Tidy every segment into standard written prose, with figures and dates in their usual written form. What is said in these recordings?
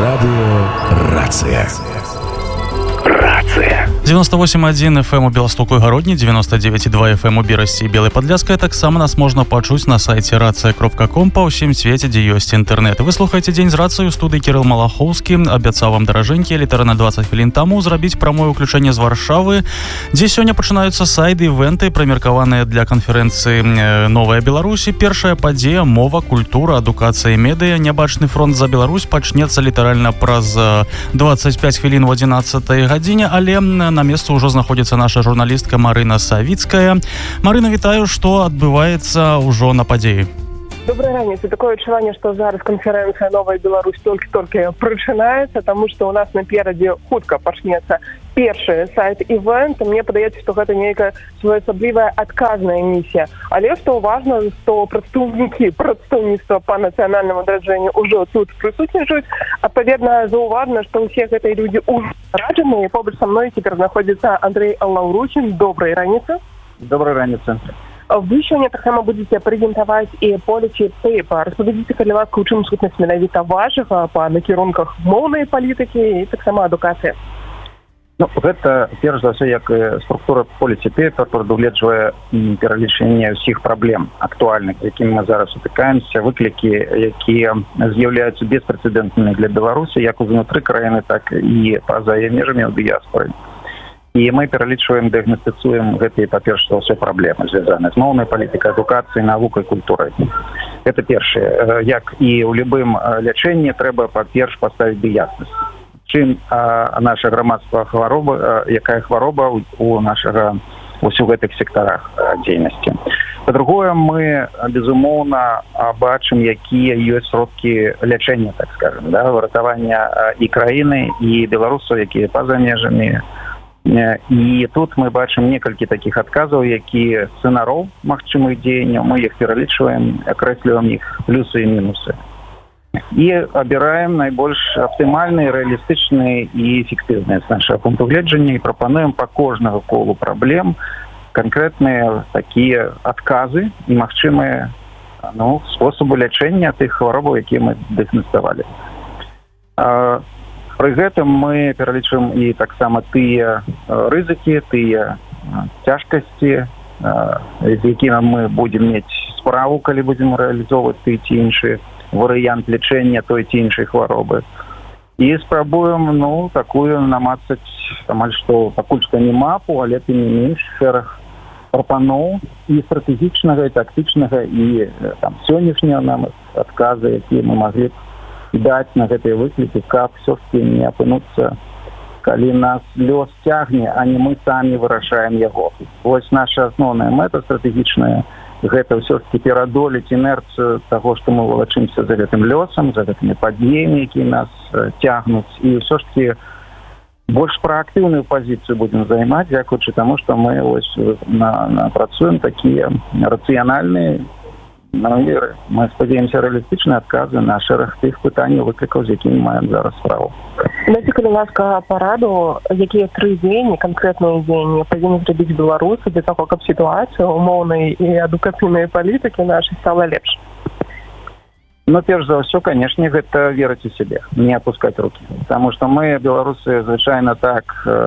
Радио «Рация». 98,1 FM у Беластоку і Гародні, 99,2 FM у Берасці і Белай Падляшскай. Таксама нас можна пачуць на сайце racia.com па ўсім свеце, дзе ёсць інтэрнэт. Вы слухаеце «Дзень з рацыяй» у студыі Кірыл Малахоўскі. Абяцаў вам, даражэнькія, літаральна 20 хвілін таму зрабіць прамое ўключэнне з Варшавы, дзе сёння пачынаюцца сайты, івенты, прымеркаваныя для канферэнцыі «Новая Беларусь». Першая падзея, мова, культура, адукацыя і медыя. Нябачны фронт за Беларусь пачнецца літаральна праз 25 хвілін у 11 гадзіне, але на месцы ўжо знаходзіцца наша журналістка Марына Савіцкая. Марына, вітаю, што адбываецца ўжо на падзеі. Доброй раніцы. Такое адчуванне, што зараз канферэнцыя «Новая Беларусь» толькі прачынаецца, таму што ў нас наперадзе хутка пачнецца першы сайт-івент. Мне падаецца, што гэта нейкая своеасаблівая адказная місія. Але што важна, што прадстаўніцтва па нацыянальнаму адраджэнню ўжо тут прысутнічаюць. Адпаведна, заўважна, што ўсе гэтыя людзі ўжо раджаны. Побач са мной цяпер знаходзіцца Андрэй Лаўруцін. Добрай раніцы. Добрай раніцы. Вы сёння таксама будзеце прэзентаваць і полічы пейпа. Распавядзіце, калі ласка, у чым сутнасць менавіта вашага па накірунках моўнай палітыкі і таксама адукацыі. Гэта, перш за ўсё, як структура поліці пейпа прадугледжвае пералічэнне ўсіх праблем актуальных, з якімі мы зараз сутыкаемся, выклікі, якія з'яўляюцца беспрэцэдэнтнымі для Беларусі, як унутры краіны, так і па-за яе межамі ў дыяспоры. І мы пералічваем, дыягнастыцуем гэтыя, па-перш, ўсе праблемы, звязаныя з моўнай палітыкай, адукацыяй, навукай, культурай. Гэта першае. Як і ў любым лячэнні, трэба, па-перш, паставіць дыягназ. Чым наша грамадства хвароба, якая хвароба у нашага ўсю гэтых сектарах дзейнасці. Па-другое, мы, безумоўна, бачым, якія ёсць сродкі лячэння, так скажем, выратавання і краіны, і беларусаў, якія па-за межамі. І тут мы бачым некалькі такіх адказаў, якія сцэнароў магчымых дзеянняў, мы іх пералічваем, акрэсліваем іх плюсы і мінусы. І абіраем найбольш аптымальныя, рэалістычныя і эфектыўныя з нашага пункту гледжання і прапануем па кожнага колу праблем канкрэтныя такія адказы і магчымыя спосабы лячэння тых хваробаў, якія мы дыягнаставалі. Пры гэтым мы пералічваем і таксама тыя рызыкі, тыя цяжкасці, з якімі мы будзем мець справу, калі будзем рэалізоўваць той ці іншы варыянт лячэння той ці іншай хваробы. І спрабуем, такую намацаць амаль што пакуль што не мапу, але тым не менш шэраг прапаноў і стратэгічнага, і тактычнага, і сённяшнія нам адказы, якія мы маглі даць на гэтыя выклікі, каб ўсё-таки не апынуцца, калі нас лёс цягне, а не мы самі вырашаем яго. Вось наша асноўная мэта стратэгічная, гэта ўсё-таки перадолець інерцыю таго, што мы валачымся за гэтым лёсам, за гэтымі падзеямі, якія нас цягнуць, і ўсё-таки больш праактыўную пазіцыю будзем займаць, дзякуючы таму, што мы напрацуем такія рацыянальныя, мы спадзяемся рэалістычныя адказы на шэраг тых пытанняў, выклікаў, з якімі маем зараз справу. Дайце, калі ласка, параду, якія 3 дзеянні, канкрэтныя дзеянні павінны зрабіць беларусы для таго, каб сітуацыя ў моўнай і адукацыйнай палітыкі нашай стала лепш? Перш за ўсё, канешне, гэта верыць у сябе, не апускаць рукі. Таму што мы, беларусы, звычайна так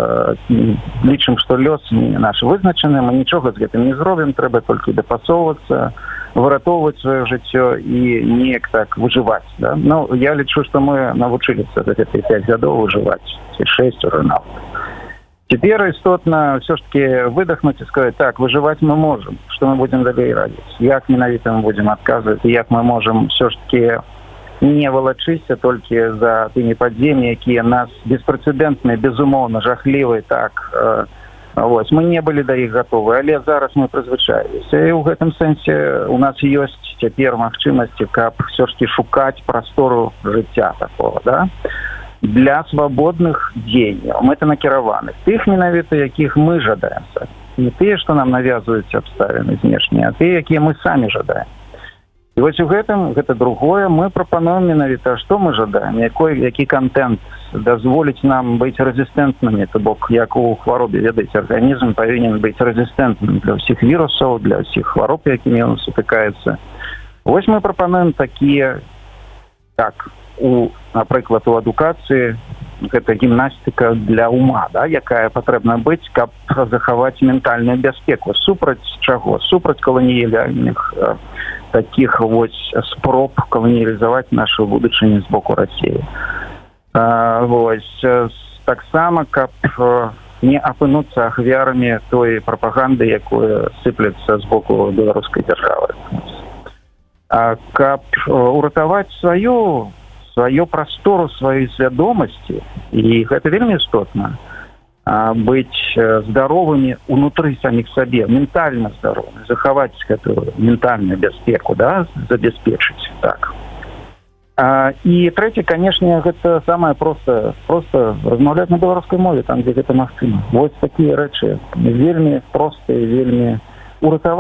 лічым, што лёс наш вызначаны, мы нічога з гэтым не зробім, трэба толькі дапасоўвацца, выратоўваць сваё жыццё і неяк так выжываць. Я лічу, што мы навучыліся за гэтыя 5 гадоў выжываць, ці 6 уже нават. Цяпер істотна ўсё ж таки выдохнуць і сказаць, так, выжываць мы можам, што мы будзем далей рабіць, як менавіта мы будзем адказваць, і як мы можам ўсё ж таки не валачыся толькі за тымі падзеямі, якія нас беспрэцэдэнтныя, безумоўна, жахлівыя, так, мы не былі да іх гатовы, але зараз мы прызвычаіліся. І ў гэтым сэнсе у нас ёсць цяпер магчымасці, каб ўсё ж таки шукаць прастору жыцця такого, для свабодных дзеянняў, мэтанакіраваных, тых менавіта, якіх мы жадаем. Не тыя, што нам навязваюць абставіны знешнія, а тыя, якія мы самі жадаем. І вось у гэтым, гэта другое, мы прапануем менавіта, што мы жадаем, які контент дазволіць нам быць рэзістэнтнымі, то бок, як у хваробе, ведаеце, арганізм павінен быць рэзістэнтным для ўсіх вірусаў, для ўсіх хвароб, якімі ён сутыкаецца. Вось мы прапануем такія Так, напрыклад, у адукацыі гэта гімнастыка для ума, да, якая патрэбна быць, каб захаваць ментальную бяспеку. Супраць чаго? Супраць каланіяльных такіх вось спроб каланіялізаваць нашу будучыню з боку Расіі. Вось таксама, каб не апынуцца ахвярамі той прапаганды, якую сыплецца з боку беларускай дзяржавы. Каб уратаваць сваю прастору, сваёй свядомасці, і гэта вельмі істотна, быць здаровымі ўнутры саміх сабе, ментальна здаровымі, захаваць гэтую ментальную бяспеку, да, забяспечыць. Так. І трэцяе, канешне, гэта самае проста размаўляць на беларускай мове, там, дзе гэта магчыма. Вось такія рэчы вельмі простыя, вельмі уратаваць